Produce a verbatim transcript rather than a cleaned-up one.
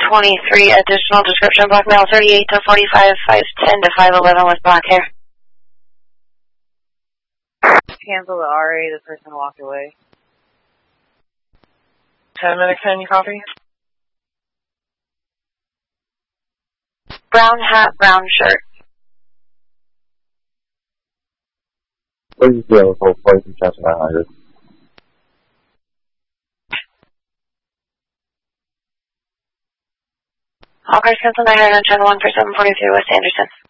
twenty-three, additional description, black male, thirty-eight to forty-five, five ten to five eleven with black hair. Cancel the R A, the person walked away. ten minutes, can you copy? Brown hat, brown shirt. Please be able to place in Chester nine hundred. All cars cancel nine hundred, channel one for seven forty-three West Anderson.